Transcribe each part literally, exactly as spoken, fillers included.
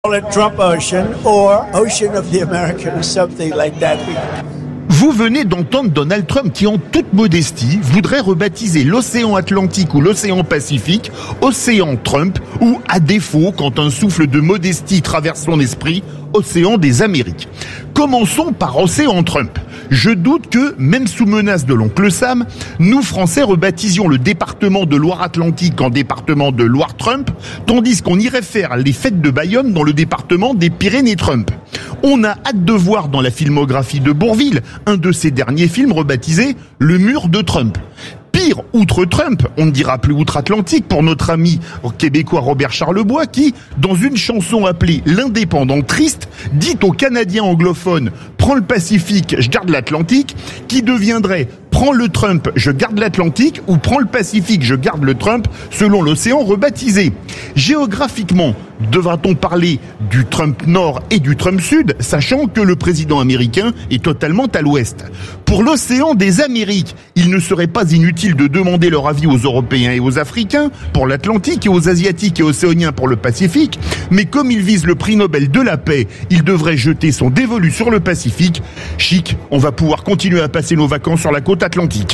Call it Trump Ocean or Ocean of the Americans, something like that. Vous venez d'entendre Donald Trump qui, en toute modestie, voudrait rebaptiser l'océan Atlantique ou l'océan Pacifique océan Trump ou, à défaut, quand un souffle de modestie traverse son esprit, océan des Amériques. Commençons par océan Trump. Je doute que, même sous menace de l'oncle Sam, nous Français rebaptisions le département de Loire-Atlantique en département de Loire-Trump, tandis qu'on irait faire les fêtes de Bayonne dans le département des Pyrénées-Trump. On a hâte de voir dans la filmographie de Bourvil un de ses derniers films rebaptisé « Le mur de Trump ». Pire, outre Trump, on ne dira plus outre-Atlantique pour notre ami québécois Robert Charlebois qui, dans une chanson appelée L'Indépendant Triste, dit aux Canadiens anglophones « Prends le Pacifique, je garde l'Atlantique », qui deviendrait « Prends le Trump, je garde l'Atlantique » ou « Prends le Pacifique, je garde le Trump » selon l'océan rebaptisé. Géographiquement, devra-t-on parler du Trump Nord et du Trump Sud, sachant que le président américain est totalement à l'ouest. Pour l'océan des Amériques, il ne serait pas inutile de demander leur avis aux Européens et aux Africains, pour l'Atlantique, et aux Asiatiques et Océaniens pour le Pacifique, mais comme il vise le prix Nobel de la paix, il devrait jeter son dévolu sur le Pacifique. Chic, on va pouvoir continuer à passer nos vacances sur la côte atlantique.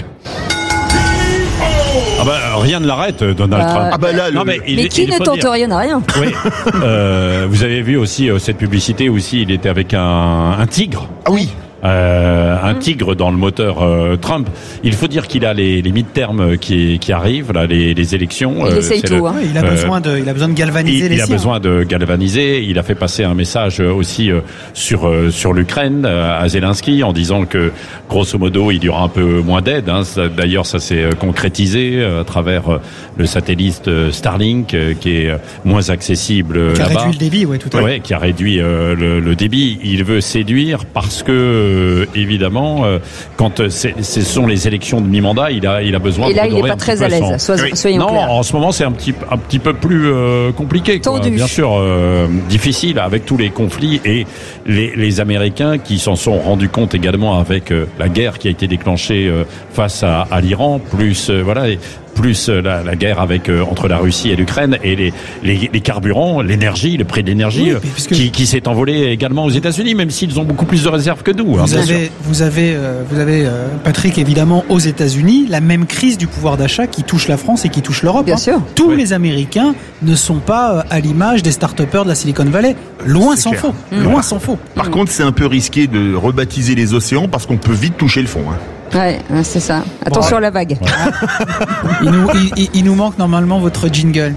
Ah bah, rien ne l'arrête, Donald euh, Trump. Ah bah là, le... non, mais, il, mais qui il ne tente dire... rien à rien. Oui. euh, vous avez vu aussi euh, cette publicité aussi, il était avec un, un tigre. Ah oui. Euh, un tigre dans le moteur euh, Trump. Il faut dire qu'il a les, les mid-terms qui, qui arrivent, là, les, les élections. Il euh, essaye tout. Le, hein. oui, il a besoin de, il a besoin de galvaniser il, les Il a siens. besoin de galvaniser. Il a fait passer un message aussi euh, sur euh, sur l'Ukraine euh, à Zelensky en disant que grosso modo il y aura un peu moins d'aide. Hein. Ça, d'ailleurs, ça s'est concrétisé euh, à travers euh, le satellite euh, Starlink euh, qui est euh, moins accessible euh, qui a là-bas. réduit le débit, ouais, tout à fait. Ouais, qui a réduit euh, le, le débit. Il veut séduire parce que euh, évidemment. Euh, quand c'est, ce sont les élections de mi-mandat, il a, il a besoin. Et là, de il n'est pas très à l'aise. Sois, oui. Soyons non, clairs. en ce moment, c'est un petit, un petit peu plus euh, compliqué. Quoi. Tendu. Bien sûr, euh, difficile avec tous les conflits et les, les Américains qui s'en sont rendus compte également avec euh, la guerre qui a été déclenchée euh, face à, à l'Iran, plus euh, voilà. Et, plus la, la guerre avec euh, entre la Russie et l'Ukraine et les, les, les carburants, l'énergie, le prix de l'énergie oui, euh, qui, qui s'est envolé également aux États-Unis, même s'ils ont beaucoup plus de réserves que nous. Vous hein, avez, vous avez, euh, vous avez, euh, Patrick, évidemment, aux États-Unis, la même crise du pouvoir d'achat qui touche la France et qui touche l'Europe. Bien hein. sûr. Tous oui. les Américains ne sont pas à l'image des start-upers de la Silicon Valley. Loin c'est s'en clair. faut. Mmh. Loin s'en faut. Par mmh. contre, c'est un peu risqué de rebaptiser les océans parce qu'on peut vite toucher le fond. Hein. Ouais, c'est ça. Attention ouais. à la vague. Ouais. il, nous, il, il nous manque normalement votre jingle.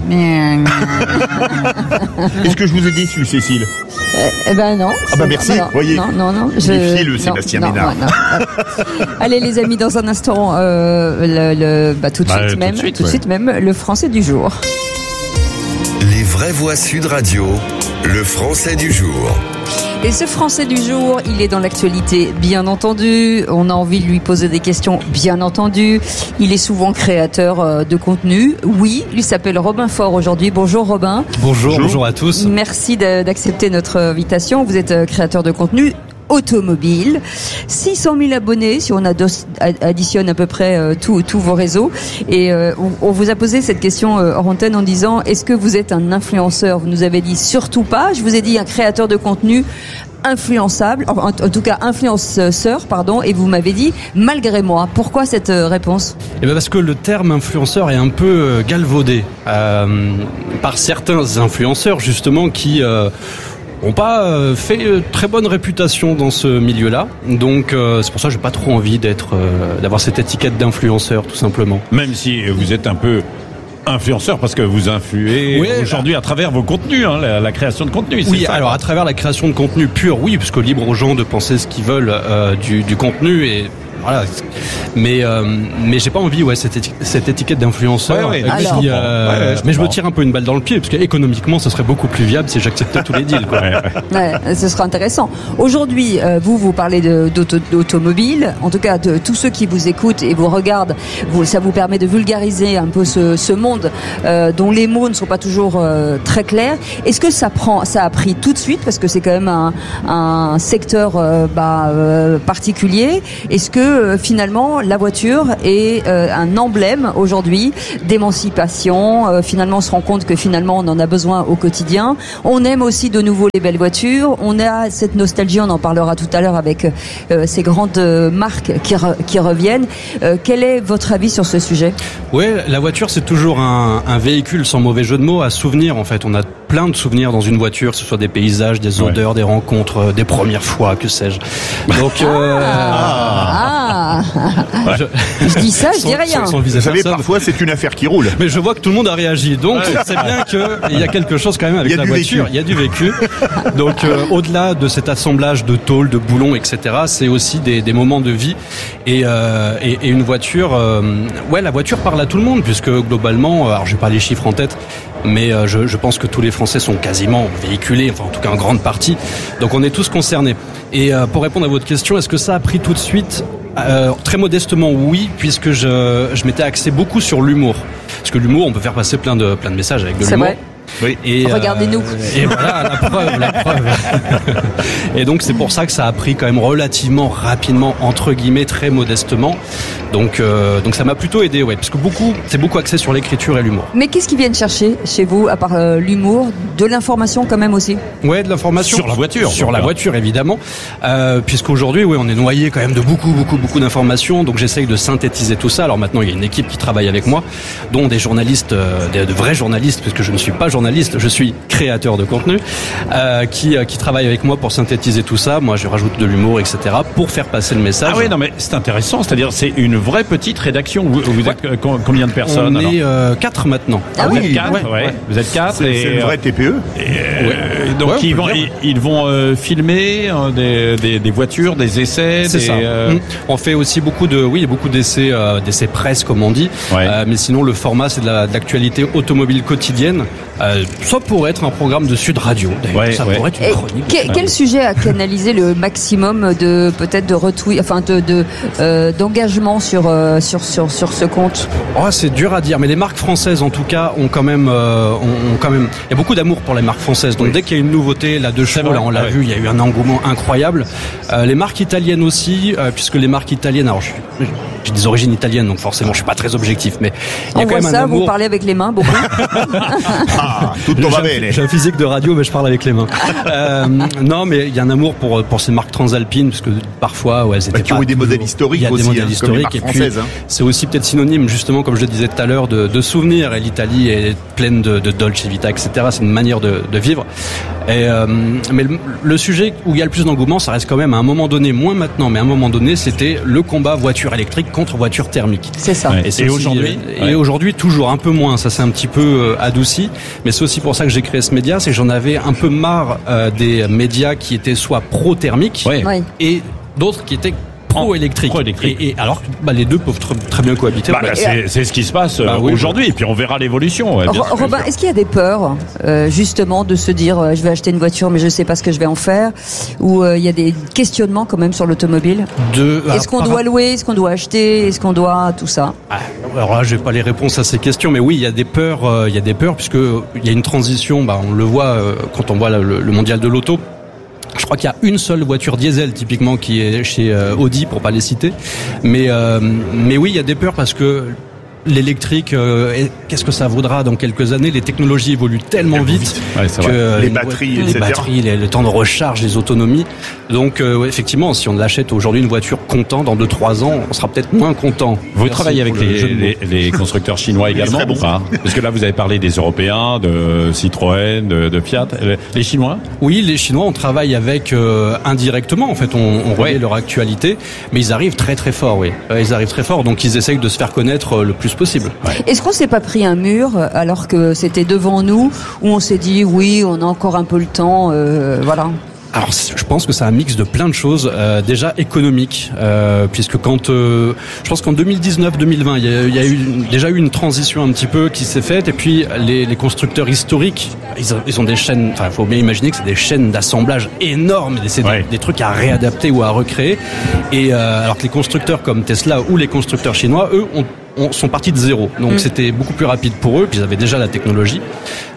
Est-ce que je vous ai déçu, Cécile ? Euh, eh ben non. Ah bah merci, non, voyez. Non, non, non. Je... Méfiez-le, Sébastien non, Ménard. non, non. Allez les amis, dans un instant, euh, le, le, bah, tout de bah, suite tout même, de suite, tout de ouais. suite même, le français du jour. Les vraies voix Sud Radio, le français du jour. Et ce français du jour, il est dans l'actualité, bien entendu. On a envie de lui poser des questions, bien entendu. Il est souvent créateur de contenu. Oui, il s'appelle Robin Faure aujourd'hui. Bonjour Robin. Bonjour, bonjour, bonjour à tous. Merci d'accepter notre invitation. Vous êtes créateur de contenu automobile, six cent mille abonnés si on additionne à peu près euh, tous vos réseaux, et euh, on, on vous a posé cette question euh, hors antenne en disant est-ce que vous êtes un influenceur? Vous nous avez dit surtout pas. Je vous ai dit un créateur de contenu influençable, en, en tout cas influenceur, pardon, et vous m'avez dit malgré moi. Pourquoi cette euh, réponse? Eh ben parce que le terme influenceur est un peu euh, galvaudé euh, par certains influenceurs justement qui euh, ont pas euh, fait euh, très bonne réputation dans ce milieu-là, donc euh, c'est pour ça que j'ai pas trop envie d'être, euh, d'avoir cette étiquette d'influenceur, tout simplement. Même si vous êtes un peu influenceur parce que vous influez oui, aujourd'hui à travers vos contenus, hein, la, la création de contenu. Oui, ça, alors quoi. À travers la création de contenu pur, oui, puisque libre aux gens de penser ce qu'ils veulent euh, du, du contenu et voilà. Mais euh, mais j'ai pas envie, ouais, cette, éti- cette étiquette d'influenceur. Ouais, ouais, puis, alors, euh, ouais, ouais, mais je me tire un peu une balle dans le pied, parce qu'économiquement, ce serait beaucoup plus viable si j'acceptais tous les deals, quoi. Ouais, ouais. Ouais, ce sera intéressant. Aujourd'hui, euh, vous vous parlez de, d'auto, d'automobile, en tout cas de tous ceux qui vous écoutent et vous regardent. Vous, ça vous permet de vulgariser un peu ce, ce monde euh, dont les mots ne sont pas toujours euh, très clairs. Est-ce que ça prend, ça a pris tout de suite parce que c'est quand même un, un secteur euh, bah, euh, particulier. Est-ce que euh, finalement la voiture est euh, un emblème aujourd'hui d'émancipation. Euh, finalement, on se rend compte que finalement on en a besoin au quotidien. On aime aussi de nouveau les belles voitures. On a cette nostalgie, on en parlera tout à l'heure avec euh, ces grandes euh, marques qui, re, qui reviennent. Euh, quel est votre avis sur ce sujet ? Oui, la voiture c'est toujours un, un véhicule sans mauvais jeu de mots à souvenir. En fait, on a plein de souvenirs dans une voiture, que ce soit des paysages, des odeurs, ouais. des rencontres, des premières fois, que sais-je. Donc, euh, ah, ah. Je, je dis ça, je dis rien. Vous savez, parfois c'est une affaire qui roule. Mais je vois que tout le monde a réagi, donc ouais. c'est bien qu'il y a quelque chose quand même avec la voiture. Il y a du vécu. Donc, euh, au-delà de cet assemblage de tôles, de boulons, et cetera, c'est aussi des, des moments de vie et, euh, et, et une voiture. Euh, ouais, la voiture parle à tout le monde puisque globalement, alors j'ai pas les chiffres en tête. Mais euh, je, je pense que tous les Français sont quasiment véhiculés, enfin en tout cas en grande partie. Donc on est tous concernés. Et euh, pour répondre à votre question, est-ce que ça a pris tout de suite ? euh, Très modestement, oui, puisque je, je m'étais axé beaucoup sur l'humour. Parce que l'humour, on peut faire passer plein de plein de messages avec de C'est l'humour. Vrai. Oui. Et, regardez-nous. Euh, et voilà, la preuve, la preuve. Et donc c'est pour ça que ça a pris quand même relativement rapidement, entre guillemets, très modestement. Donc, euh, donc ça m'a plutôt aidé, ouais, parce que beaucoup, c'est beaucoup axé sur l'écriture et l'humour. Mais qu'est-ce qu'ils viennent chercher chez vous, à part euh, l'humour, de l'information quand même aussi ? Ouais, de l'information sur la voiture. Sur la voiture, évidemment, euh, puisqu'aujourd'hui, oui, on est noyé quand même de beaucoup, beaucoup, beaucoup d'informations. Donc j'essaye de synthétiser tout ça. Alors maintenant, il y a une équipe qui travaille avec moi, dont des journalistes, euh, des, de vrais journalistes, parce que je ne suis pas journaliste, je suis créateur de contenu, euh, qui, euh, qui travaille avec moi pour synthétiser tout ça. Moi, je rajoute de l'humour, et cetera, pour faire passer le message. Ah oui, non, mais c'est intéressant. C'est-à-dire, c'est une vraie petite rédaction. Vous, vous ouais. êtes combien de personnes ? On alors est euh, quatre maintenant. Ah, ah vous oui, êtes quatre, ouais. ouais. Ouais. Vous êtes quatre. C'est, et, c'est une vraie T P E. Et, euh, ouais. Donc ouais, ils vont, ils, ils vont euh, filmer euh, des, des, des voitures, des essais. C'est des, ça. Euh... On fait aussi beaucoup de, oui, beaucoup d'essais, euh, d'essais presse comme on dit. Ouais. Euh, mais sinon, le format c'est de, la, de l'actualité automobile quotidienne. Euh, ça pourrait être un programme de Sud Radio. Ouais, ça ouais. pourrait être une Et chronique. que, quel sujet a canalisé le maximum de peut-être de retweets, enfin de, de euh, d'engagement sur euh, sur sur sur ce compte ? Oh, c'est dur à dire, mais les marques françaises en tout cas ont quand même, euh, ont, ont quand même, il y a beaucoup d'amour pour les marques françaises. Donc oui. Dès qu'il y a une nouveauté, la deux chevaux, là on l'a ouais. vu, il y a eu un engouement incroyable. Euh, les marques italiennes aussi, euh, puisque les marques italiennes, alors je suis, j'ai des origines italiennes, donc forcément je suis pas très objectif, mais il y a on quand même ça, un amour. Vous parlez avec les mains beaucoup. Ah, tout va bien. J'ai un physique de radio, mais je parle avec les mains. euh, non, mais il y a un amour pour pour ces marques transalpines, parce que parfois, ouais, c'était bah, qui ont des modèles historiques. Il y a aussi, des modèles hein, historiques, et puis hein. c'est aussi peut-être synonyme, justement, comme je le disais tout à l'heure, de, de souvenirs. Et l'Italie est pleine de, de Dolce Vita, et cetera. C'est une manière de, de vivre. Et, euh, mais le, le sujet où il y a le plus d'engouement, ça reste quand même à un moment donné, moins maintenant, mais à un moment donné, c'était le combat voiture électrique contre voiture thermique. C'est ça. Ouais. Et, c'est et aussi, aujourd'hui, et ouais. aujourd'hui toujours un peu moins. Ça s'est un petit peu euh, adouci, mais c'est aussi pour ça que j'ai créé ce média, c'est que j'en avais un peu marre euh, des médias qui étaient soit pro-thermiques ouais. Ouais. et d'autres qui étaient pro-électrique. Pro-électrique. Et, et alors, bah, les deux peuvent très, très bien cohabiter. Bah, bah, c'est, c'est ce qui se passe bah, oui, aujourd'hui, et puis on verra l'évolution. Ouais, R- Robin, est-ce qu'il y a des peurs, euh, justement, de se dire euh, je vais acheter une voiture, mais je ne sais pas ce que je vais en faire, ou euh, il y a des questionnements quand même sur l'automobile ? De, Est-ce qu'on doit louer, est-ce qu'on doit acheter, est-ce qu'on doit tout ça ? ah, Alors là, j'ai pas les réponses à ces questions, mais oui, il y a des peurs. Euh, il y a des peurs puisque il y a une transition. Bah, on le voit euh, quand on voit le, le mondial de l'auto. Je crois qu'il y a une seule voiture diesel typiquement qui est chez euh, Audi, pour pas les citer. Mais euh, mais oui, il y a des peurs parce que l'électrique, euh, qu'est-ce que ça vaudra dans quelques années ? Les technologies évoluent tellement vite, ouais, c'est que vrai. les batteries, les et cetera. batteries, les, le temps de recharge, les autonomies. Donc euh, ouais, effectivement, si on achète aujourd'hui une voiture content, dans deux trois ans, on sera peut-être moins content. Vous Merci travaillez avec les, les, les constructeurs chinois également, bon. ou pas ? Parce que là, vous avez parlé des Européens, de Citroën, de, de Fiat. Les Chinois ? Oui, les Chinois, on travaille avec euh, indirectement. En fait, on, on relaie ouais. leur actualité, mais ils arrivent très très fort. Oui, ils arrivent très fort. Donc, ils essayent de se faire connaître euh, le plus possible. Ouais. Est-ce qu'on s'est pas pris un mur alors que c'était devant nous, où on s'est dit oui, on a encore un peu le temps, euh, voilà. Alors, je pense que c'est un mix de plein de choses. Euh, déjà économique, euh, puisque quand, euh, je pense qu'en deux mille dix-neuf deux mille vingt, il y a, il y a eu déjà eu une transition un petit peu qui s'est faite. Et puis les, les constructeurs historiques, ils ont, ils ont des chaînes. Enfin, il faut bien imaginer que c'est des chaînes d'assemblage énormes. C'est ouais. des, des trucs à réadapter ou à recréer. Et euh, alors que les constructeurs comme Tesla ou les constructeurs chinois, eux, ont On, sont partis de zéro, donc mmh. c'était beaucoup plus rapide pour eux, puis ils avaient déjà la technologie.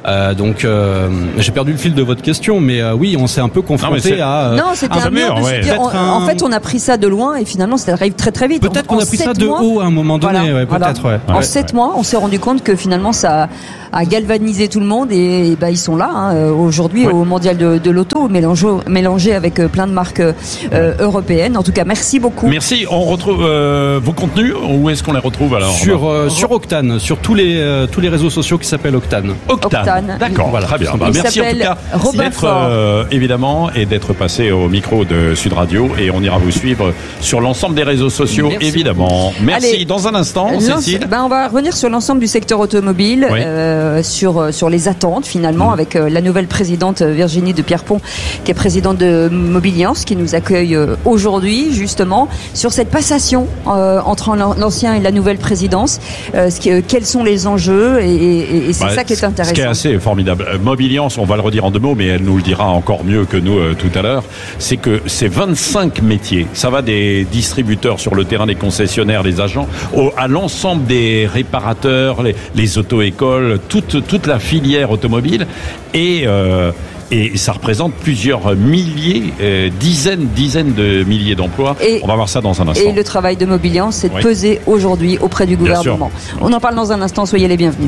Euh, donc euh, j'ai perdu le fil de votre question, mais euh, oui, on s'est un peu confronté à. Non, c'était un, un mur. De ouais. se dire, on, un... En fait, on a pris ça de loin et finalement, ça arrive très très vite. Peut-être en, qu'on a pris ça de mois, haut à un moment donné. Voilà, ouais, peut-être. Voilà. Ouais. En ouais, sept ouais. mois, on s'est rendu compte que finalement, ça a galvanisé tout le monde et, et bah, ils sont là hein, aujourd'hui ouais. au mondial de, de l'auto, mélangé, mélangé avec plein de marques euh, ouais. européennes. En tout cas, merci beaucoup. Merci. On retrouve euh, vos contenus. Où est-ce qu'on les retrouve alors? Sur euh, sur Octane, sur tous les euh, tous les réseaux sociaux qui s'appellent Octane. Octane. Octane. D'accord. Voilà, très bien. Bah, merci en tout cas d'être euh, évidemment et d'être passé au micro de Sud Radio et on ira vous suivre sur l'ensemble des réseaux sociaux merci évidemment. Beaucoup. Merci. Allez, dans un instant, Cécile. Ben on va revenir sur l'ensemble du secteur automobile, oui. euh, sur sur les attentes finalement mmh. avec euh, la nouvelle présidente Virginie de Pierrepont, qui est présidente de Mobiliance, qui nous accueille euh, aujourd'hui justement sur cette passation euh, entre l'ancien et la nouvelle présidence. Euh, ce qui, euh, quels sont les enjeux et, et, et c'est ouais, ça qui est intéressant. Ce qui est assez formidable. Mobiliance, on va le redire en deux mots, mais elle nous le dira encore mieux que nous euh, tout à l'heure. C'est que c'est vingt-cinq métiers. Ça va des distributeurs sur le terrain, des concessionnaires, des agents, au, à l'ensemble des réparateurs, les, les auto-écoles, toute toute la filière automobile et euh, et ça représente plusieurs milliers, euh, dizaines, dizaines de milliers d'emplois. Et, on va voir ça dans un instant. Et le travail de Mobiliance, c'est de oui. peser aujourd'hui auprès du gouvernement. On en parle dans un instant, soyez les bienvenus.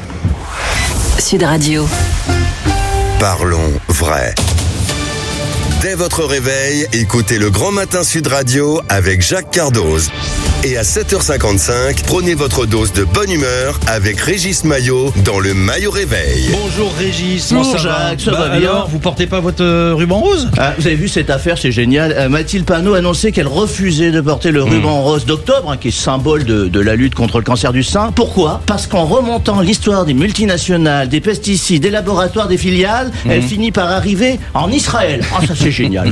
Sud Radio. Parlons vrai. Dès votre réveil, écoutez le Grand Matin Sud Radio avec Jacques Cardoz. Et à sept heures cinquante-cinq, prenez votre dose de bonne humeur avec Régis Maillot dans le Maillot Réveil. Bonjour Régis. Bonjour Jacques, ça bah va bien? Alors, vous portez pas votre euh, ruban rose? Ah, vous avez vu cette affaire, c'est génial. Euh, Mathilde Panot a annoncé qu'elle refusait de porter le mmh. ruban rose d'octobre, hein, qui est symbole de, de la lutte contre le cancer du sein. Pourquoi? Parce qu'en remontant l'histoire des multinationales, des pesticides, des laboratoires, des filiales, mmh. elle finit par arriver en Israël. Ah, ça c'est génial.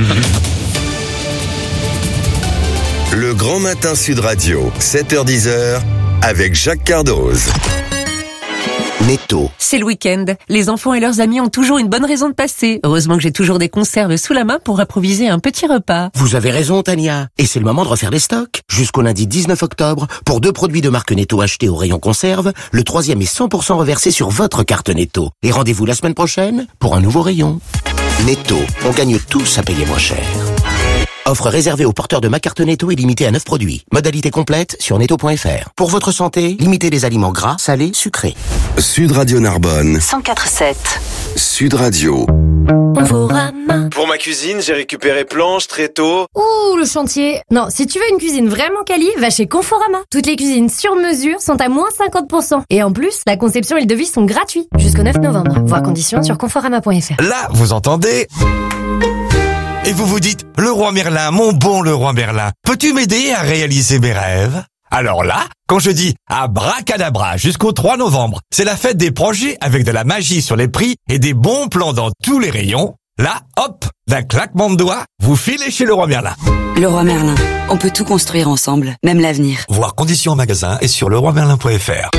Le Grand Matin Sud Radio, sept heures dix, avec Jacques Cardoz. Netto. C'est le week-end. Les enfants et leurs amis ont toujours une bonne raison de passer. Heureusement que j'ai toujours des conserves sous la main pour improviser un petit repas. Vous avez raison, Tania. Et c'est le moment de refaire les stocks. Jusqu'au lundi dix-neuf octobre, pour deux produits de marque Netto achetés au rayon conserve, le troisième est cent pour cent reversé sur votre carte Netto. Et rendez-vous la semaine prochaine pour un nouveau rayon. Netto. On gagne tous à payer moins cher. Offre réservée aux porteurs de ma carte Netto et limitée à neuf produits. Modalité complète sur netto point f r. Pour votre santé, limitez les aliments gras, salés, sucrés. Sud Radio Narbonne. cent quatre sept. Sud Radio. Conforama. Pour ma cuisine, j'ai récupéré planches, tréteaux. Ouh, le chantier. Non, si tu veux une cuisine vraiment quali, va chez Conforama. Toutes les cuisines sur mesure sont à moins cinquante pour cent. Et en plus, la conception et le devis sont gratuits. Jusqu'au neuf novembre. Voir conditions sur conforama point f r. Là, vous entendez? Et vous vous dites, Leroy Merlin, mon bon Leroy Merlin, peux-tu m'aider à réaliser mes rêves? Alors là, quand je dis abracadabra jusqu'au trois novembre, c'est la fête des projets avec de la magie sur les prix et des bons plans dans tous les rayons. Là, hop, d'un claquement de doigts, vous filez chez Leroy Merlin. Leroy Merlin, on peut tout construire ensemble, même l'avenir. Voir conditions en magasin et sur leroy merlin point f r.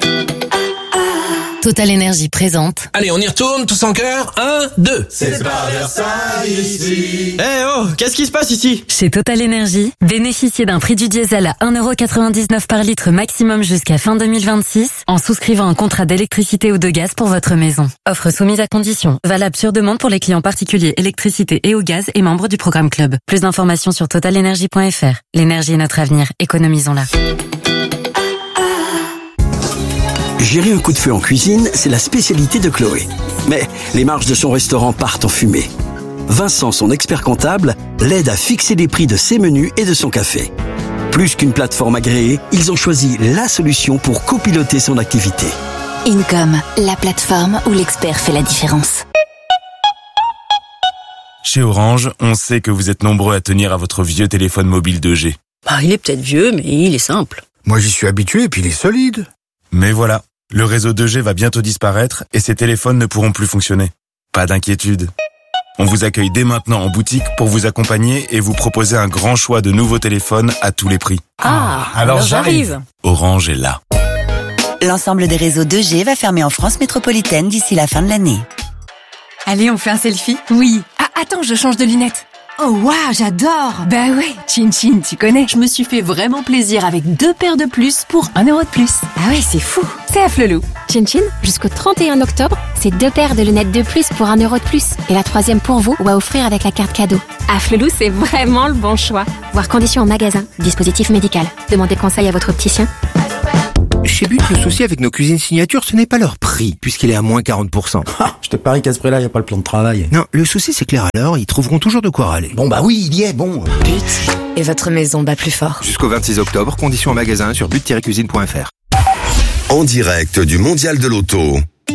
Total Énergie présente. Allez, on y retourne, tous en cœur. Un, deux. C'est pas Versailles ici. Eh hey, oh, qu'est-ce qui se passe ici? Chez Total Énergie, bénéficiez d'un prix du diesel à un euro quatre-vingt-dix-neuf par litre maximum jusqu'à fin deux mille vingt-six en souscrivant un contrat d'électricité ou de gaz pour votre maison. Offre soumise à condition. Valable sur demande pour les clients particuliers électricité et au gaz et membres du programme Club. Plus d'informations sur total énergie point f r. L'énergie est notre avenir. Économisons-la. Gérer un coup de feu en cuisine, c'est la spécialité de Chloé. Mais les marges de son restaurant partent en fumée. Vincent, son expert comptable, l'aide à fixer les prix de ses menus et de son café. Plus qu'une plateforme agréée, ils ont choisi la solution pour copiloter son activité. Income, la plateforme où l'expert fait la différence. Chez Orange, on sait que vous êtes nombreux à tenir à votre vieux téléphone mobile deux G. Bah, il est peut-être vieux, mais il est simple. Moi, j'y suis habitué et puis il est solide. Mais voilà. Le réseau deux G va bientôt disparaître et ces téléphones ne pourront plus fonctionner. Pas d'inquiétude. On vous accueille dès maintenant en boutique pour vous accompagner et vous proposer un grand choix de nouveaux téléphones à tous les prix. Ah, alors, alors j'arrive. Orange est là. L'ensemble des réseaux deux G va fermer en France métropolitaine d'ici la fin de l'année. Allez, on fait un selfie? Oui. Ah, attends, je change de lunettes. Oh waouh, j'adore. Bah ouais, Chin Chin, tu connais. Je me suis fait vraiment plaisir avec deux paires de plus pour un euro de plus. Ah ouais, c'est fou. C'est Afflelou. Chin Chin, jusqu'au trente et un octobre, c'est deux paires de lunettes de plus pour un euro de plus. Et la troisième pour vous ou à offrir avec la carte cadeau. Afflelou, c'est vraiment le bon choix. Voir conditions en magasin. Dispositif médical. Demandez conseil à votre opticien. Chez But, le souci avec nos cuisines signatures, ce n'est pas leur prix, puisqu'il est à moins quarante pour cent. Ah, je te parie qu'à ce prix-là, il n'y a pas le plan de travail. Non, le souci c'est que les râleurs, ils trouveront toujours de quoi râler. Bon bah oui, il y est, bon. But. Et votre maison bat plus fort. Jusqu'au vingt-six octobre, conditions en magasin sur but tiret cuisine point f r. En direct du Mondial de l'Auto,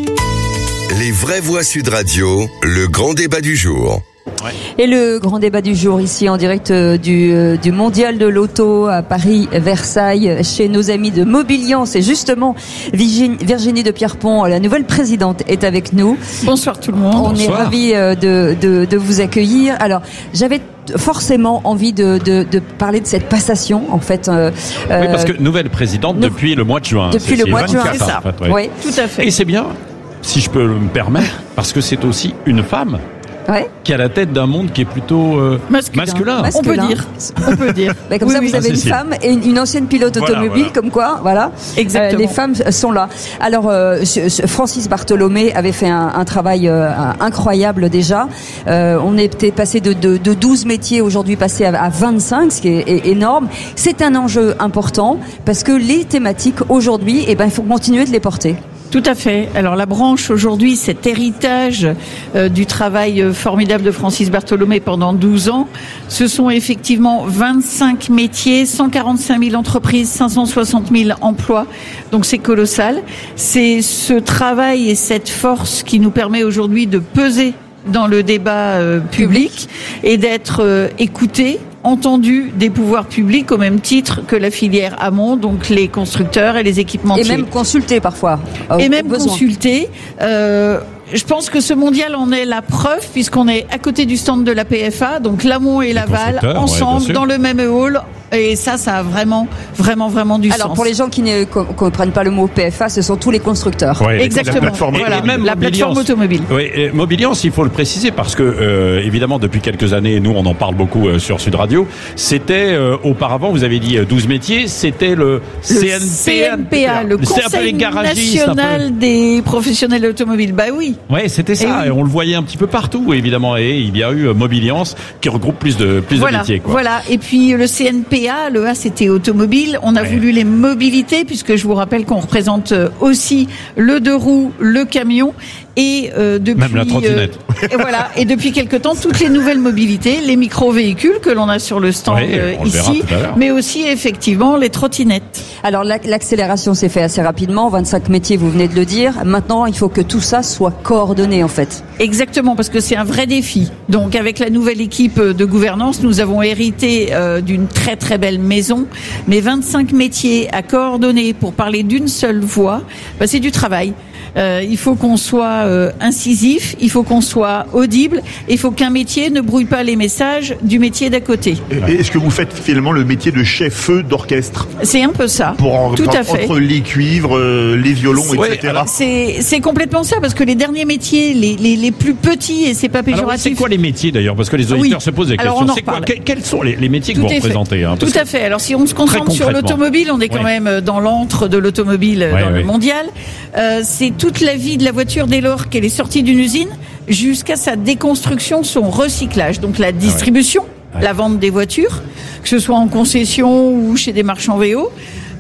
les vraies voix Sud Radio, le grand débat du jour. Ouais. Et le grand débat du jour ici en direct du, du Mondial de l'Auto à Paris, Versailles, chez nos amis de Mobiliance. Et justement, Virginie de Pierrepont, la nouvelle présidente, est avec nous. Bonsoir tout le monde. On Bonsoir. est ravis de, de, de vous accueillir. Alors, j'avais forcément envie de, de, de parler de cette passation, en fait. Euh, oui, parce que nouvelle présidente nou- depuis le mois de juin. Depuis c'est, le mois de juin, c'est ça. En fait, ouais. Oui, tout à fait. Et c'est bien, si je peux me permettre, parce que c'est aussi une femme. Ouais. Qui a la tête d'un monde qui est plutôt euh, masculin. masculin. On peut dire. On peut dire. Bah, comme oui, ça, oui. vous avez ah, une si, femme et une, une ancienne pilote voilà, automobile, voilà. comme quoi, voilà. Exactement. Euh, les femmes sont là. Alors, euh, Francis Bartholomé avait fait un, un travail euh, incroyable déjà. Euh, on était passé de, de, de douze métiers aujourd'hui passé à, à vingt-cinq, ce qui est, est énorme. C'est un enjeu important parce que les thématiques aujourd'hui, eh ben, il faut continuer de les porter. Tout à fait. Alors la branche aujourd'hui, cet héritage euh, du travail euh, formidable de Francis Bartholomé pendant douze ans, ce sont effectivement vingt-cinq métiers, cent quarante-cinq mille entreprises, cinq cent soixante mille emplois. Donc c'est colossal. C'est ce travail et cette force qui nous permet aujourd'hui de peser dans le débat euh, public et d'être euh, écoutés, entendu des pouvoirs publics au même titre que la filière amont, donc les constructeurs et les équipementiers. Et même consulter parfois. Et même consulter. Euh, je pense que ce mondial en est la preuve puisqu'on est à côté du stand de la P F A, donc l'amont et l'aval ensemble ouais, dans le même hall. Et ça, ça a vraiment, vraiment, vraiment du Alors, sens. Alors pour les gens qui ne comprennent pas le mot P F A, ce sont tous les constructeurs. Ouais, exactement. La plateforme, voilà, et même la plateforme automobile. Oui, et Mobiliance, il faut le préciser parce que euh, évidemment depuis quelques années, nous on en parle beaucoup euh, sur Sud Radio. C'était euh, auparavant, vous avez dit douze métiers, c'était le, le C N P A, le Conseil national des professionnels automobiles. Bah oui. Ouais, c'était ça. Et, oui. et on le voyait un petit peu partout, évidemment. Et il y a eu euh, Mobiliance qui regroupe plus de plus voilà, de métiers. Quoi. Voilà. Et puis le C N P A, le A c'était automobile. On a ouais. voulu les mobilités puisque je vous rappelle qu'on représente aussi le deux roues, le camion. Et euh, depuis même la trottinette. Euh, et voilà. Et depuis quelque temps, toutes les nouvelles mobilités, les micro-véhicules que l'on a sur le stand oui, euh, ici, mais aussi effectivement les trottinettes. Alors l'accélération s'est fait assez rapidement, vingt-cinq métiers, vous venez de le dire. Maintenant, il faut que tout ça soit coordonné en fait. Exactement, parce que c'est un vrai défi. Donc avec la nouvelle équipe de gouvernance, nous avons hérité euh, d'une très très belle maison, mais vingt-cinq métiers à coordonner pour parler d'une seule voix, bah, c'est du travail. Euh, il faut qu'on soit euh, incisif, il faut qu'on soit audible, il faut qu'un métier ne brouille pas les messages du métier d'à côté. Et est-ce que vous faites finalement le métier de chef-feu d'orchestre ? C'est un peu ça. Pour en, Tout pour, à fait. Entre les cuivres, euh, les violons, ouais, et cetera. Alors, c'est, c'est complètement ça, parce que les derniers métiers, les, les, les plus petits, et c'est pas péjoratif. Alors, c'est quoi les métiers d'ailleurs ? Parce que les auditeurs oui. se posent des Alors, questions. on en c'est quoi, reparle. Quels sont les, les métiers que Tout vous représentez hein, Tout à fait. Alors si on se concentre sur l'automobile, on est quand ouais. même dans l'antre de l'automobile ouais, dans ouais. le mondial. Euh, c'est toute la vie de la voiture dès lors qu'elle est sortie d'une usine jusqu'à sa déconstruction, son recyclage. Donc la distribution, ouais. Ouais. la vente des voitures, que ce soit en concession ou chez des marchands V O.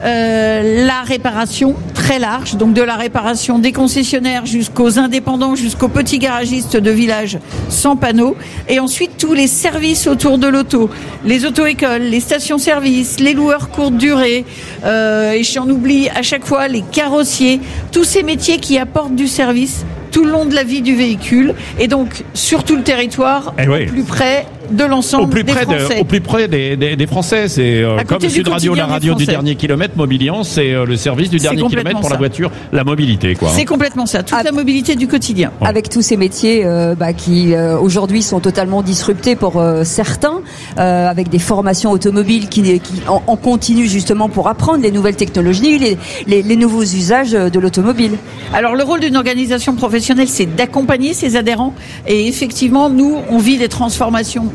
Euh, la réparation très large, donc de la réparation des concessionnaires jusqu'aux indépendants, jusqu'aux petits garagistes de village sans panneau, et ensuite tous les services autour de l'auto, les auto-écoles, les stations-service, les loueurs courte durée, euh, et j'en oublie à chaque fois les carrossiers, tous ces métiers qui apportent du service tout le long de la vie du véhicule, et donc sur tout le territoire, eh oui. au plus près de l'ensemble au plus des près Français. De, au plus près des, des, des Français. C'est euh, comme Sud Radio, la radio du dernier kilomètre, Mobiliance, c'est euh, le service du dernier kilomètre pour ça. La voiture, la mobilité. Quoi. C'est complètement ça, toute ah, la mobilité du quotidien. Ouais. Avec tous ces métiers euh, bah, qui euh, aujourd'hui sont totalement disruptés pour euh, certains, euh, avec des formations automobiles qui, qui en, en continuent justement pour apprendre les nouvelles technologies, les, les, les nouveaux usages de l'automobile. Alors le rôle d'une organisation professionnelle, c'est d'accompagner ses adhérents, et effectivement, nous, on vit des transformations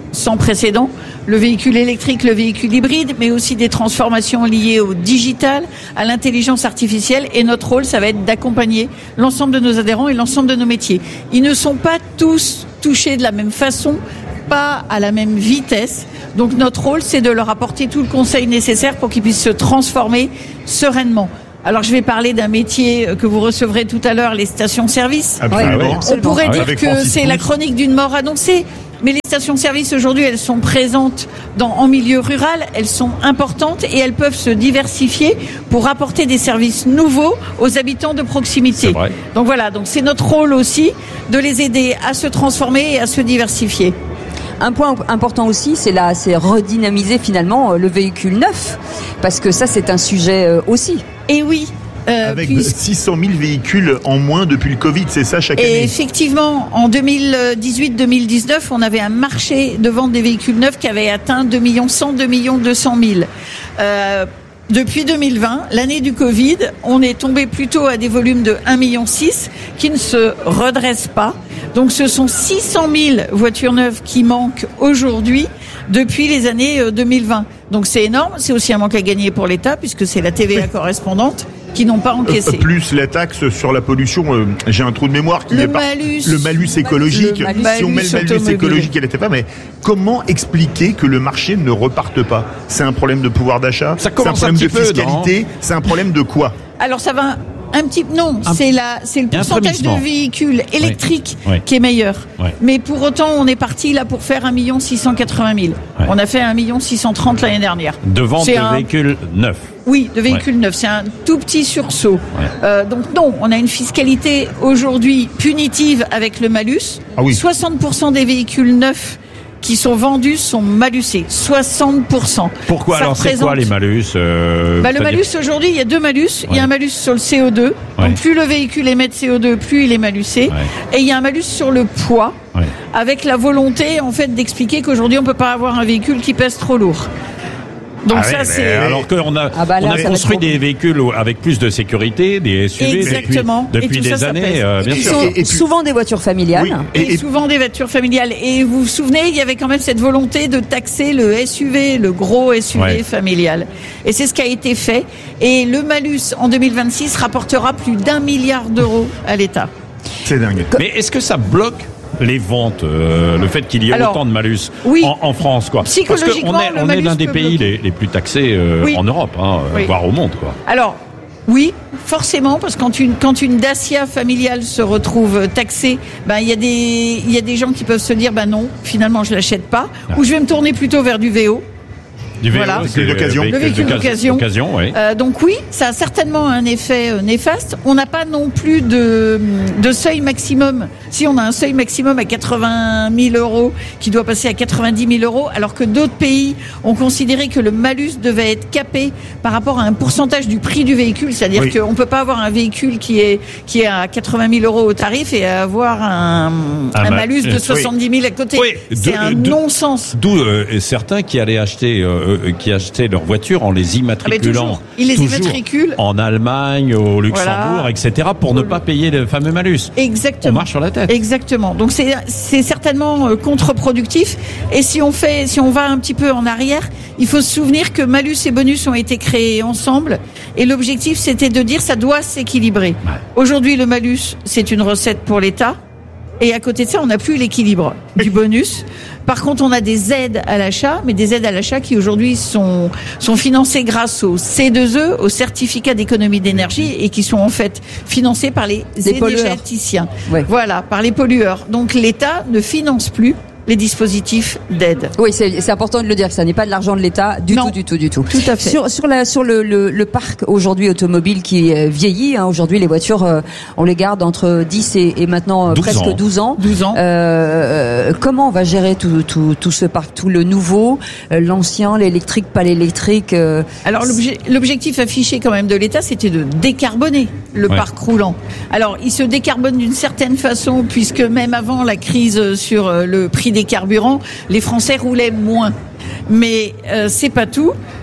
sans précédent. Le véhicule électrique, le véhicule hybride, mais aussi des transformations liées au digital, à l'intelligence artificielle. Et notre rôle, ça va être d'accompagner l'ensemble de nos adhérents et l'ensemble de nos métiers. Ils ne sont pas tous touchés de la même façon, pas à la même vitesse. Donc notre rôle, c'est de leur apporter tout le conseil nécessaire pour qu'ils puissent se transformer sereinement. Alors je vais parler d'un métier que vous recevrez tout à l'heure, les stations-service. Absolument. On pourrait Ah, dire avec que Francis c'est la Pousse. chronique d'une mort annoncée. Mais les stations-service aujourd'hui, elles sont présentes dans, en milieu rural, elles sont importantes et elles peuvent se diversifier pour apporter des services nouveaux aux habitants de proximité. C'est vrai. Donc voilà, donc c'est notre rôle aussi de les aider à se transformer et à se diversifier. Un point important aussi, c'est là, c'est redynamiser finalement le véhicule neuf, parce que ça, c'est un sujet aussi. Et oui. Euh, Avec puis... six cent mille véhicules en moins depuis le Covid, c'est ça chaque Et année. effectivement, en deux mille dix-huit deux mille dix-neuf, on avait un marché de vente des véhicules neufs qui avait atteint deux millions cent, deux millions deux cent mille. Euh, depuis deux mille vingt, l'année du Covid, on est tombé plutôt à des volumes de un virgule six million qui ne se redressent pas. Donc ce sont six cent mille voitures neuves qui manquent aujourd'hui depuis les années deux mille vingt. Donc c'est énorme, c'est aussi un manque à gagner pour l'État puisque c'est la T V A correspondante qui n'ont pas encaissé. Euh, plus la taxe sur la pollution, euh, j'ai un trou de mémoire qui Le est pas malus. le malus écologique. Le malus. Si on met le Malus malus automobile. écologique, elle n'était pas. Mais comment expliquer que le marché ne reparte pas? C'est un problème de pouvoir d'achat. Ça C'est un commence problème un de petit peu, fiscalité. C'est un problème de quoi? Alors ça va un petit non, Un- c'est la c'est le Il y a un pourcentage frémissement. de véhicules électriques Oui. Oui. qui est meilleur. Oui. Mais pour autant, on est parti là pour faire un million six cent quatre-vingt mille. Oui. On a fait un million six cent trente l'année dernière. De vente C'est de un- véhicules neufs. Oui, de véhicules neufs, c'est un tout petit sursaut. Ouais. Euh, donc non, on a une fiscalité aujourd'hui punitive avec le malus. Ah oui. soixante pour cent des véhicules neufs qui sont vendus sont malusés. soixante pour cent. Pourquoi Ça alors c'est quoi représente- les malus euh, Bah, le c'est-à-dire- malus aujourd'hui, il y a deux malus. Il y a Ouais. un malus sur le C O deux. Ouais. Donc plus le véhicule émet de C O deux, plus il est malusé. Ouais. Et il y a un malus sur le poids, Ouais. avec la volonté en fait d'expliquer qu'aujourd'hui on peut pas avoir un véhicule qui pèse trop lourd. Donc Ah ça ouais, c'est. mais alors qu'on a, Ah bah là, on a ça va construit être trop. des véhicules avec plus de sécurité, des S U V Exactement. depuis, Et depuis tout ça, des ça années, pèse. euh, bien Ils sûr. sont- Et- et puis- Souvent des voitures familiales. Oui. Et, Et- et- souvent des voitures familiales. Et vous vous souvenez, il y avait quand même cette volonté de taxer le S U V, le gros S U V Ouais. familial. Et c'est ce qui a été fait. Et le malus en deux mille vingt-six rapportera plus d'un milliard d'euros à l'État. C'est dingue. Mais est-ce que ça bloque les ventes, euh, le fait qu'il y ait Alors, autant de malus oui. en, en France, quoi? Parce Psychologiquement, qu'on est, le on est malus l'un des peut pays bloquer. les, les plus taxés euh, Oui. en Europe, hein, Oui. voire au monde, quoi. Alors, oui, forcément, parce que quand une, quand une Dacia familiale se retrouve taxée, ben, il y a des, il y a des gens qui peuvent se dire, ben non, finalement, je l'achète pas, Ah. ou je vais me tourner plutôt vers du V O. Du vélo, Voilà. c'est Le d'occasion. Le véhicule d'occasion. d'occasion, oui. Euh, donc oui, ça a certainement un effet euh, néfaste. On n'a pas non plus de, de seuil maximum. Si on a un seuil maximum à quatre-vingt mille euros qui doit passer à quatre-vingt-dix mille euros, alors que d'autres pays ont considéré que le malus devait être capé par rapport à un pourcentage du prix du véhicule. C'est-à-dire Oui. qu'on peut pas avoir un véhicule qui est, qui est à quatre-vingt mille euros au tarif et avoir un, Un un ma- malus de oui. soixante-dix mille à côté. Oui, C'est de- un de- non-sens. D'où euh, certains qui allaient acheter, euh, euh, qui achetaient leur voiture en les immatriculant. toujours. Ils les toujours immatriculent. en Allemagne, au Luxembourg, Voilà. et cetera, pour ne pas payer le fameux malus. Exactement. On marche sur la tête. Exactement. Donc c'est c'est certainement euh, contre-productif. Et si on fait, si on va un petit peu en arrière, il faut se souvenir que malus et bonus ont été créés ensemble. Et l'objectif, c'était de dire ça doit s'équilibrer. Aujourd'hui, le malus, c'est une recette pour l'État. Et à côté de ça, on n'a plus l'équilibre du bonus. Par contre, on a des aides à l'achat, mais des aides à l'achat qui aujourd'hui sont sont financées grâce au C deux E, au certificat d'économie d'énergie, et qui sont en fait financés par les Des pollueurs. énergéticiens. Ouais. Voilà, par les pollueurs. Donc l'État ne finance plus les dispositifs d'aide. Oui, c'est c'est important de le dire, que ça n'est pas de l'argent de l'État du Non. tout, du tout, du tout. Tout à fait. Sur, sur, la, sur le, le, le parc aujourd'hui automobile qui euh, vieillit, hein, aujourd'hui les voitures, euh, on les garde entre dix et, et maintenant euh, douze presque ans. douze ans. douze ans. Euh, comment on va gérer tout, tout, tout ce parc, tout le nouveau, euh, l'ancien, l'électrique, pas l'électrique euh, Alors l'obje- l'objectif affiché quand même de l'État, c'était de décarboner le Ouais. parc roulant. Alors il se décarbone d'une certaine façon, puisque même avant la crise sur euh, le prix des carburants, les Français roulaient moins. Mais euh, c'est pas tout.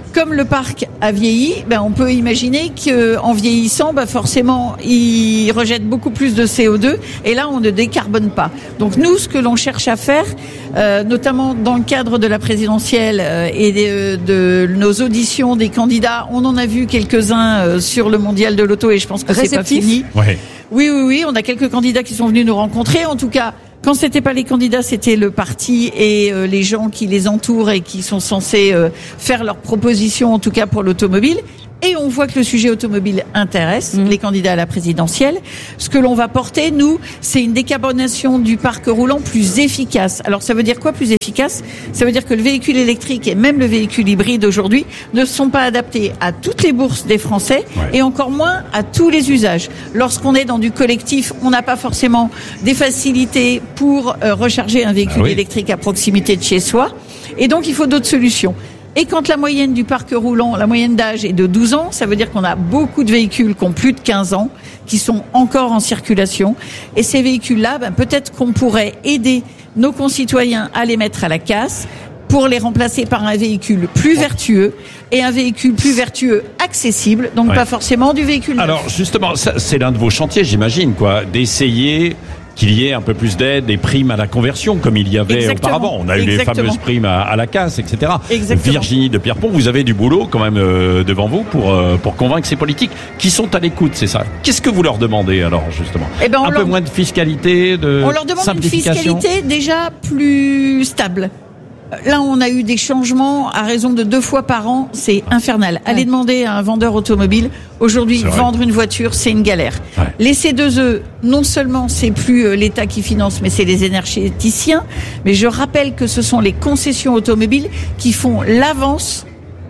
comme le parc a vieilli, ben on peut imaginer qu'en vieillissant, ben forcément, il rejette beaucoup plus de C O deux et là, on ne décarbone pas. Donc nous, ce que l'on cherche à faire, euh, notamment dans le cadre de la présidentielle euh, et de, de nos auditions des candidats, on en a vu quelques-uns euh, sur le mondial de l'auto et je pense que c'est pas fini. Ouais. Oui, oui, oui, on a quelques candidats qui sont venus nous rencontrer. En tout cas, quand c'était pas les candidats, c'était le parti et euh, les gens qui les entourent et qui sont censés euh, faire leurs propositions, en tout cas pour l'automobile. Et on voit que le sujet automobile intéresse mmh. les candidats à la présidentielle. Ce que l'on va porter, nous, c'est une décarbonation du parc roulant plus efficace. Alors ça veut dire quoi plus efficace ? Ça veut dire que le véhicule électrique et même le véhicule hybride aujourd'hui ne sont pas adaptés à toutes les bourses des Français ouais. et encore moins à tous les usages. Lorsqu'on est dans du collectif, on n'a pas forcément des facilités pour euh, recharger un véhicule ah oui. électrique à proximité de chez soi. Et donc il faut d'autres solutions. Et quand la moyenne du parc roulant, la moyenne d'âge est de douze ans, ça veut dire qu'on a beaucoup de véhicules qui ont plus de quinze ans, qui sont encore en circulation. Et ces véhicules-là, ben, peut-être qu'on pourrait aider nos concitoyens à les mettre à la casse pour les remplacer par un véhicule plus vertueux et un véhicule plus vertueux accessible, donc ouais. pas forcément du véhicule neuf. Alors justement, ça, c'est l'un de vos chantiers, j'imagine, quoi, d'essayer qu'il y ait un peu plus d'aide, des primes à la conversion, comme il y avait Exactement. auparavant. On a eu Exactement. les fameuses primes à, à la casse, et cetera. Exactement. Virginie de Pierrepont, vous avez du boulot quand même euh, devant vous pour euh, pour convaincre ces politiques qui sont à l'écoute, c'est ça. Qu'est-ce que vous leur demandez alors justement eh ben, Un peu leur... moins de fiscalité, de On leur demande une simplification. fiscalité déjà plus stable. Là, on a eu des changements à raison de deux fois par an, c'est infernal. Allez ouais. demander à un vendeur automobile, aujourd'hui, vendre une voiture, c'est une galère. Ouais. Les C deux E, non seulement c'est plus l'État qui finance, mais c'est les énergéticiens. Mais je rappelle que ce sont les concessions automobiles qui font l'avance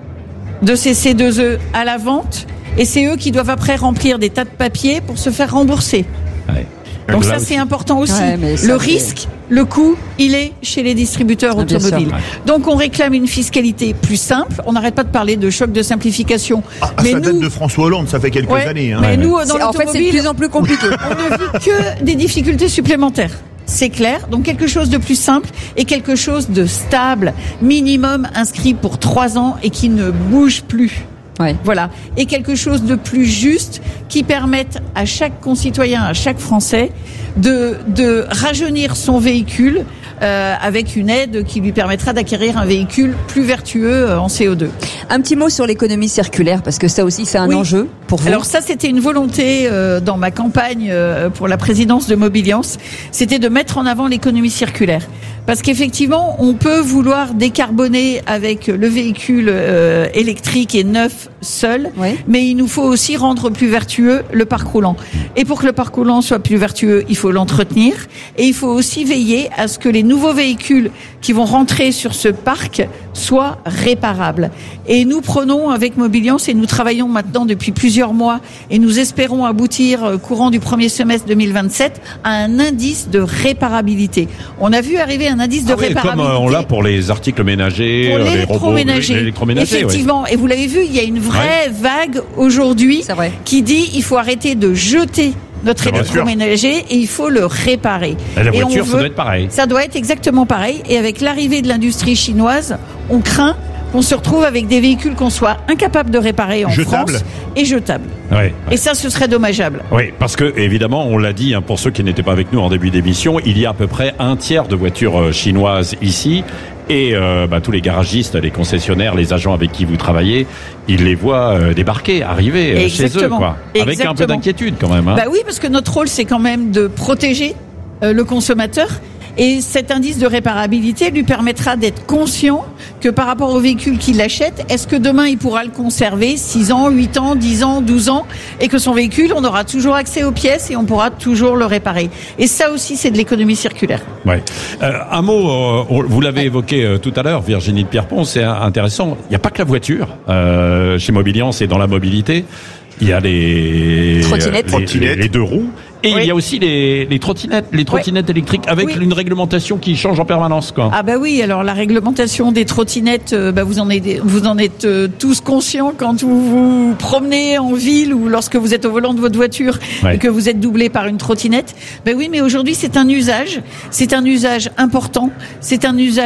de ces C deux E à la vente. Et c'est eux qui doivent après remplir des tas de papiers pour se faire rembourser. Ouais. Donc ça, c'est important aussi. Ouais, le risque, le coût, il est chez les distributeurs ah, automobiles. Donc on réclame une fiscalité plus simple. On n'arrête pas de parler de choc de simplification. Ah, mais ça nous... date de François Hollande, ça fait quelques ouais, années. Hein. Mais ouais. nous, dans l'automobile, en fait, c'est de plus en plus compliqué. On ne vit que des difficultés supplémentaires. C'est clair. Donc quelque chose de plus simple et quelque chose de stable, minimum inscrit pour trois ans et qui ne bouge plus. Ouais. Voilà. Et quelque chose de plus juste qui permette à chaque concitoyen, à chaque Français de, de rajeunir son véhicule euh, avec une aide qui lui permettra d'acquérir un véhicule plus vertueux en C O deux. Un petit mot sur l'économie circulaire, parce que ça aussi c'est un oui. enjeu pour vous. Alors ça, c'était une volonté euh, dans ma campagne euh, pour la présidence de Mobiliance, c'était de mettre en avant l'économie circulaire. Parce qu'effectivement, on peut vouloir décarboner avec le véhicule euh, électrique et neuf seul, oui. mais il nous faut aussi rendre plus vertueux le parc roulant. Et pour que le parc roulant soit plus vertueux, il faut l'entretenir et il faut aussi veiller à ce que les nouveaux véhicules qui vont rentrer sur ce parc soient réparables. Et nous prenons avec Mobiliance et nous travaillons maintenant depuis plusieurs mois et nous espérons aboutir courant du premier semestre deux mille vingt-sept à un indice de réparabilité. On a vu arriver un indice de ah oui, réparabilité. Comme on l'a pour les articles ménagers, pour les robots, l'électroménager. Effectivement. Oui. Et vous l'avez vu, il y a une vraie ouais. vague aujourd'hui qui dit il faut arrêter de jeter notre électroménager et il faut le réparer. Et la voiture, et on veut, ça doit être pareil. Ça doit être exactement pareil. Et avec l'arrivée de l'industrie chinoise, on craint qu'on se retrouve avec des véhicules qu'on soit incapable de réparer en jetable. France et jetables. Ouais, ouais. Et ça, ce serait dommageable. Oui, parce que évidemment, on l'a dit, hein, pour ceux qui n'étaient pas avec nous en début d'émission, il y a à peu près un tiers de voitures chinoises ici. Et euh, bah, tous les garagistes, les concessionnaires, les agents avec qui vous travaillez, ils les voient euh, débarquer, arriver euh, chez eux, quoi. Avec Exactement. un peu d'inquiétude quand même. Hein. Bah oui, parce que notre rôle, c'est quand même de protéger euh, le consommateur. Et cet indice de réparabilité lui permettra d'être conscient que par rapport au véhicule qu'il achète, est-ce que demain il pourra le conserver six ans, huit ans, dix ans, douze ans, et que son véhicule, on aura toujours accès aux pièces et on pourra toujours le réparer. Et ça aussi, c'est de l'économie circulaire. Ouais. Euh, un mot, euh, vous l'avez évoqué euh, tout à l'heure, Virginie de Pierrepont, c'est intéressant. Il n'y a pas que la voiture euh, chez Mobiliance et dans la mobilité. Il y a les trottinettes, les, les, les deux roues. Et oui. il y a aussi les, les trottinettes, les trottinettes oui. électriques avec oui. une réglementation qui change en permanence, quoi. Ah bah oui, alors la réglementation des trottinettes, euh, bah vous en êtes, vous en êtes euh, tous conscients quand vous vous promenez en ville ou lorsque vous êtes au volant de votre voiture ouais. et que vous êtes doublé par une trottinette. Bah oui, mais aujourd'hui c'est un usage, c'est un usage important, c'est un usage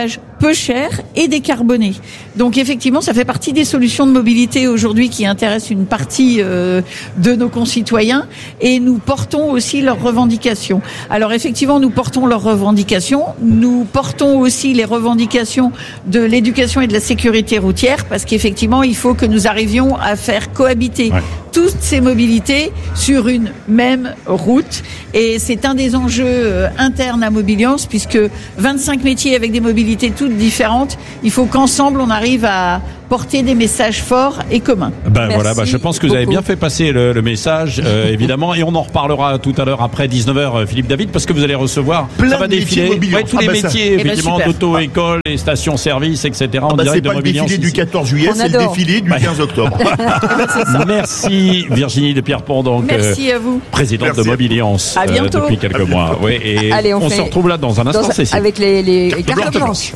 peu cher et décarboné. Donc effectivement, ça fait partie des solutions de mobilité aujourd'hui qui intéressent une partie euh, de nos concitoyens, et nous portons aussi leurs revendications. Alors effectivement, nous portons leurs revendications, nous portons aussi les revendications de l'éducation et de la sécurité routière, parce qu'effectivement, il faut que nous arrivions à faire cohabiter ouais. toutes ces mobilités sur une même route, et c'est un des enjeux euh, internes à Mobiliance, puisque vingt-cinq métiers avec des mobilités toutes différentes, il faut qu'ensemble on arrive à porter des messages forts et communs. Ben voilà, ben je pense que vous avez bien fait passer le, le message, euh, évidemment, et on en reparlera tout à l'heure après dix-neuf heures, Philippe David, parce que vous allez recevoir, plein ça va de défiler, ouais, tous ah les bah métiers, ça. évidemment, ben d'auto-école, les stations-service, et cetera. Ah en bah direct c'est de pas le défilé du quatorze juillet, c'est le défilé du quinze octobre. Merci Virginie de Pierrepont, donc Merci à vous. présidente Merci de Mobiliance à bientôt. Euh, depuis quelques à mois. Ouais, et Allez, on, on fait... se retrouve là dans un instant, dans... Cécile. Avec les, les... Carte cartes blanche. blanches.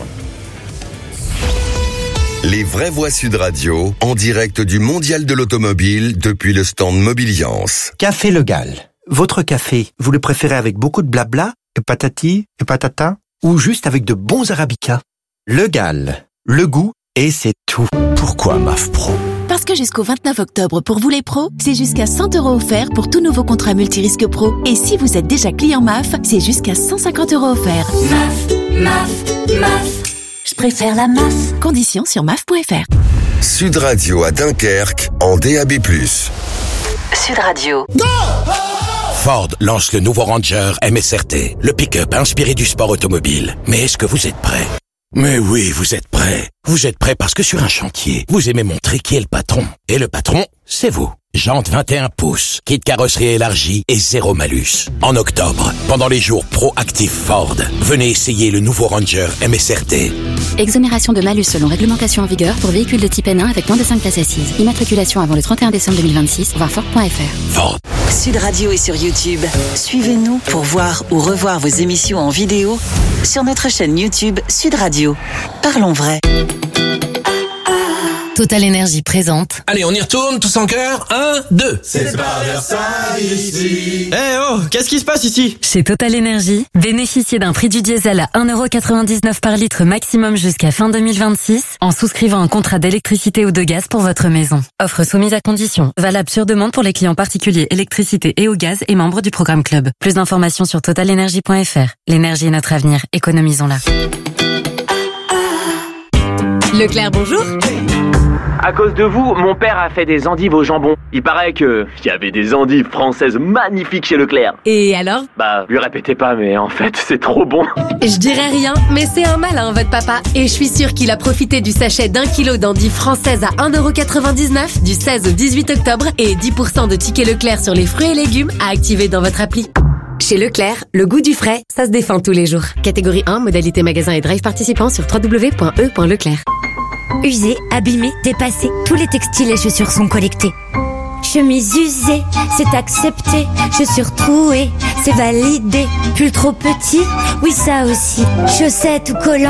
Les vraies voix Sud Radio, en direct du Mondial de l'Automobile depuis le stand Mobiliance. Café Le Gall. Votre café, vous le préférez avec beaucoup de blabla, et patati, et patata, ou juste avec de bons arabicas? Le Gall. Le goût, et c'est tout. Pourquoi M A F Pro? Parce que jusqu'au vingt-neuf octobre, pour vous les pros, c'est jusqu'à cent euros offerts pour tout nouveau contrat multirisque pro. Et si vous êtes déjà client M A F, c'est jusqu'à cent cinquante euros offerts. M A F, M A F, M A F. Je préfère la M A F. Conditions sur M A F point F R. Sud Radio à Dunkerque, en D A B plus. Sud Radio. Go! Ford lance le nouveau Ranger M S R T, le pick-up inspiré du sport automobile. Mais est-ce que vous êtes prêts? Mais oui, vous êtes prêts. Vous êtes prêts parce que sur un chantier, vous aimez montrer qui est le patron. Et le patron, c'est vous. Jantes vingt et un pouces, kit carrosserie élargie et zéro malus. En octobre, pendant les jours pro-actifs Ford, venez essayer le nouveau Ranger M S R T. Exonération de malus selon réglementation en vigueur pour véhicules de type N un avec moins de cinq places assises. Immatriculation avant le trente et un décembre deux mille vingt-six, voir Ford point F R. Ford. Sud Radio est sur YouTube. Suivez-nous pour voir ou revoir vos émissions en vidéo sur notre chaîne YouTube Sud Radio. Parlons vrai. Total Énergie présente. Allez, on y retourne, tous en cœur. Un, deux. C'est pas Versailles ici. Eh oh, qu'est-ce qui se passe ici? Chez Total Énergie, bénéficiez d'un prix du diesel à un euro quatre-vingt-dix-neuf par litre maximum jusqu'à fin deux mille vingt-six en souscrivant un contrat d'électricité ou de gaz pour votre maison. Offre soumise à condition. Valable sur demande pour les clients particuliers électricité et au gaz et membres du programme Club. Plus d'informations sur total énergie point F R. L'énergie est notre avenir. Économisons-la. Leclerc, bonjour. À cause de vous, mon père a fait des endives au jambon. Il paraît que il y avait des endives françaises magnifiques chez Leclerc. Et alors? Bah, lui répétez pas, mais en fait, c'est trop bon. Je dirais rien, mais c'est un malin, votre papa. Et je suis sûre qu'il a profité du sachet d'un kilo d'endives françaises à un euro quatre-vingt-dix-neuf du seize au dix-huit octobre et dix pour cent de tickets Leclerc sur les fruits et légumes à activer dans votre appli. Chez Leclerc, le goût du frais, ça se défend tous les jours. Catégorie un, modalité magasin et drive participant sur w w w point e point leclerc. Usés, abîmés, dépassés, tous les textiles et chaussures sont collectés. Chemise usée, c'est accepté. Chaussures trouées, c'est validé. Pull trop petit, oui ça aussi. Chaussettes ou collants.